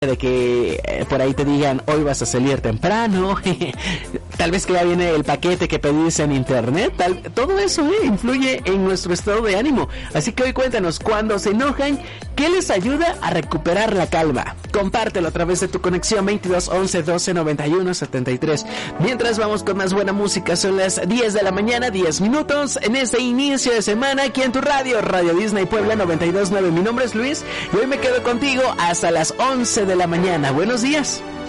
de que por ahí te digan hoy vas a salir temprano, tal vez que ya viene el paquete que pediste en internet, todo eso influye en nuestro estado de ánimo. Así que hoy cuéntanos, cuando se enojan, ¿qué les ayuda a recuperar la calma? Compártelo a través de tu conexión 22 11 12 91 73. Mientras vamos con más buena música, son las 10 de la mañana, 10 minutos en este inicio de semana aquí en tu radio, Radio Disney Puebla 92.9. Mi nombre es Luis y hoy me quedo contigo hasta las 11 de la mañana. Buenos días.